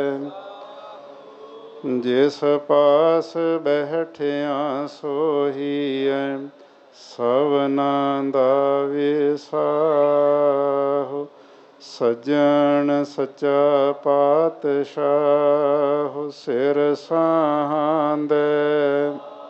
ਜਿਸ ਪਾਸ ਬੈਠਿਆ ਸੋਹੀਐ ਸਭਨਾਂ ਦਾ ਵਿਸਾਹੋ। ਸੱਜਣ ਸੱਚਾ ਪਾਤਸ਼ਾਹ ਸਿਰ ਸਾਂਦੇ